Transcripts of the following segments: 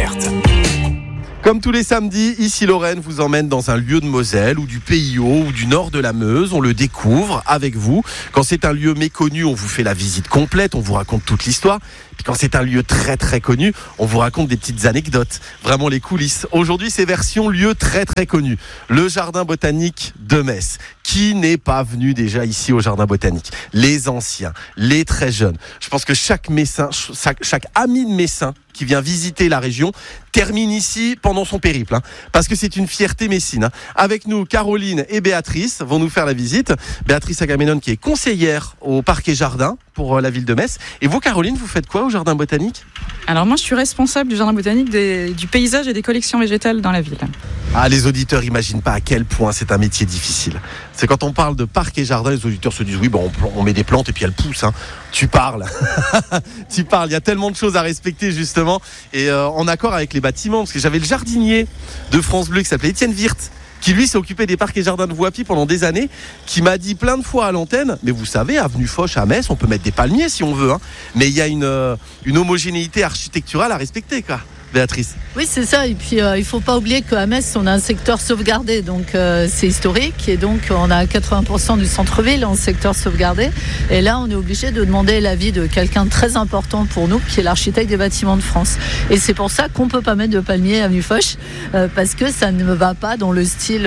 découverte. Comme tous les samedis, ici Lorraine vous emmène dans un lieu de Moselle ou du Pays Haut ou du nord de la Meuse. On le découvre avec vous. Quand c'est un lieu méconnu, on vous fait la visite complète, on vous raconte toute l'histoire. Puis quand c'est un lieu très très connu, on vous raconte des petites anecdotes, vraiment les coulisses. Aujourd'hui, c'est version lieu très très connu, le Jardin botanique de Metz. Qui n'est pas venu déjà ici au Jardin botanique ? Les anciens, les très jeunes. Je pense que chaque Messin, chaque ami de Messin qui vient visiter la région termine ici pendant son périple, parce que c'est une fierté messine. Avec nous, Caroline et Béatrice vont nous faire la visite. Béatrice Agamemnon qui est conseillère au Parc et Jardin pour la ville de Metz. Et vous, Caroline, vous faites quoi au Jardin botanique ? Alors moi, je suis responsable du Jardin botanique du paysage et des collections végétales dans la ville. Ah, les auditeurs imaginent pas à quel point c'est un métier difficile. C'est quand on parle de parc et jardin, les auditeurs se disent oui, bon, on met des plantes et puis elles poussent. Tu parles. Tu parles. Il y a tellement de choses à respecter justement. Et en accord avec les bâtiments, parce que j'avais le jardinier de France Bleu qui s'appelait Étienne Wirth, qui lui s'est occupé des parcs et jardins de Voipy pendant des années, qui m'a dit plein de fois à l'antenne, mais vous savez, avenue Foch à Metz, on peut mettre des palmiers si on veut, mais il y a une homogénéité architecturale à respecter, quoi. Béatrice. Oui, c'est ça. Et puis, il ne faut pas oublier qu'à Metz, on a un secteur sauvegardé. Donc, c'est historique. Et donc, on a 80% du centre-ville en secteur sauvegardé. Et là, on est obligé de demander l'avis de quelqu'un de très important pour nous, qui est l'architecte des bâtiments de France. Et c'est pour ça qu'on ne peut pas mettre de palmier avenue Foch, parce que ça ne va pas dans le style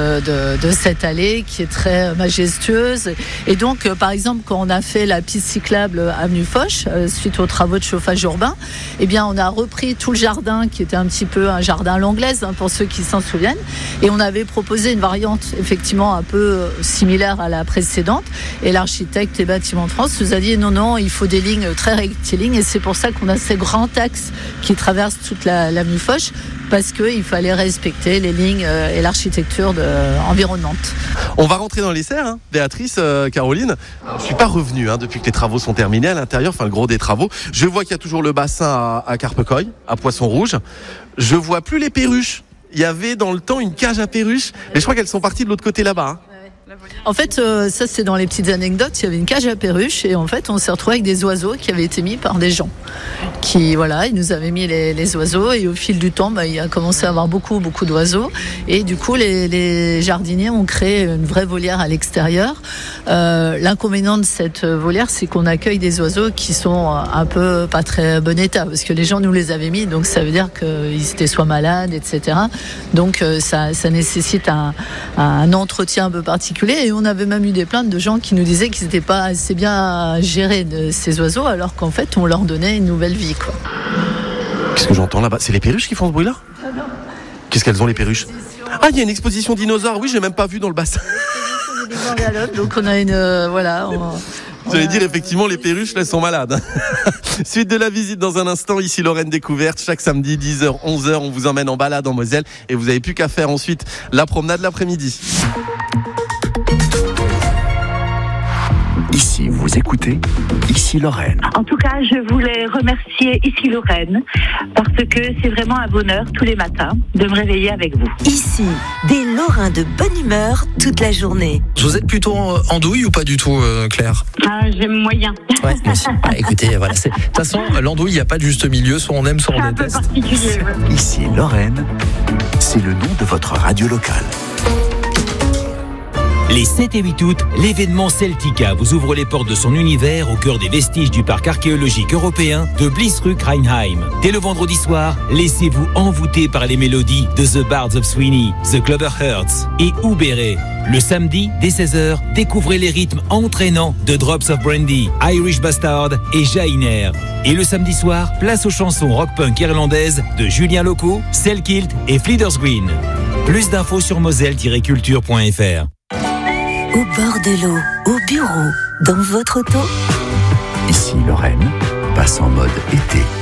de cette allée qui est très majestueuse. Et donc, par exemple, quand on a fait la piste cyclable avenue Foch, suite aux travaux de chauffage urbain, eh bien, on a repris tout le jardin qui était un petit peu un jardin à l'anglaise, pour ceux qui s'en souviennent, et on avait proposé une variante effectivement un peu similaire à la précédente, et l'architecte des bâtiments de France nous a dit non, il faut des lignes très rectilignes, et c'est pour ça qu'on a ces grands axes qui traversent toute l'avenue Foch, parce qu'il fallait respecter les lignes et l'architecture environnante. On va rentrer dans les serres, Béatrice, Caroline. Je ne suis pas revenu depuis que les travaux sont terminés à l'intérieur, le gros des travaux. Je vois qu'il y a toujours le bassin à Carpecoy, à Poisson Rouge. Je ne vois plus les perruches. Il y avait dans le temps une cage à perruches, mais je crois qu'elles sont parties de l'autre côté là-bas. En fait, ça c'est dans les petites anecdotes. Il y avait une cage à perruches et en fait, on s'est retrouvé avec des oiseaux qui avaient été mis par des gens. Ils nous avaient mis les oiseaux et au fil du temps, il a commencé à avoir beaucoup d'oiseaux et du coup, les jardiniers ont créé une vraie volière à l'extérieur. L'inconvénient de cette volière, c'est qu'on accueille des oiseaux qui sont un peu pas très bon état parce que les gens nous les avaient mis, donc ça veut dire qu'ils étaient soit malades, etc. Donc ça nécessite un entretien un peu particulier. Et on avait même eu des plaintes de gens qui nous disaient qu'ils n'étaient pas assez bien gérés de ces oiseaux, alors qu'en fait, on leur donnait une nouvelle vie, quoi. Qu'est-ce que j'entends là-bas ? C'est les perruches qui font ce bruit-là ? Non. Qu'est-ce qu'elles ont, les perruches ? Ah, il y a une exposition dinosaures. Oui, j'ai même pas vu dans le bassin. Donc on a une... J'allais dire, effectivement, les perruches, là, sont malades. Suite de la visite dans un instant, ici Lorraine Découverte. Chaque samedi, 10h, 11h, on vous emmène en balade en Moselle. Et vous n'avez plus qu'à faire ensuite la promenade l'après-midi. Ici, vous écoutez Ici Lorraine. En tout cas, je voulais remercier Ici Lorraine parce que c'est vraiment un bonheur tous les matins de me réveiller avec vous. Ici, des Lorrains de bonne humeur toute la journée. Vous êtes plutôt andouille ou pas du tout, Claire ? J'aime moyen. Ouais, moi aussi. Écoutez, voilà. De toute façon, l'andouille, il n'y a pas de juste milieu. Soit on aime, soit on déteste. C'est un peu particulier. Ouais. Ici Lorraine, c'est le nom de votre radio locale. Les 7 et 8 août, l'événement Celtica vous ouvre les portes de son univers au cœur des vestiges du parc archéologique européen de Bliesruck-Rheinheim. Dès le vendredi soir, laissez-vous envoûter par les mélodies de The Bards of Sweeney, The Clover Hearts et Oubéré. Le samedi, dès 16h, découvrez les rythmes entraînants de Drops of Brandy, Irish Bastard et Jainer. Et le samedi soir, place aux chansons rock-punk irlandaises de Julien Loco, Selkilt et Fleeters Green. Plus d'infos sur moselle-culture.fr. Au bord de l'eau, au bureau, dans votre auto. Ici Lorraine passe en mode été.